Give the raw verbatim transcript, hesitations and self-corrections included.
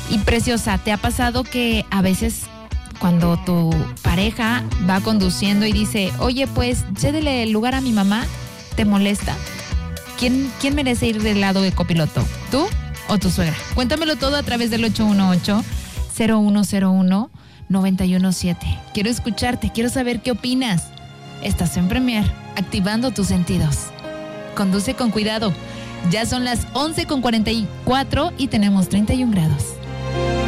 Y preciosa, ¿te ha pasado que a veces cuando tu pareja va conduciendo y dice, oye, pues, cédele el lugar a mi mamá, te molesta? ¿Quién, quién merece ir del lado de copiloto? ¿Tú o tu suegra? Cuéntamelo todo a través del ocho uno ocho, cero uno cero uno, nueve uno siete. Quiero escucharte, quiero saber qué opinas. Estás en Premier, activando tus sentidos. Conduce con cuidado. Ya son las once con cuarenta y cuatro y tenemos treinta y un grados.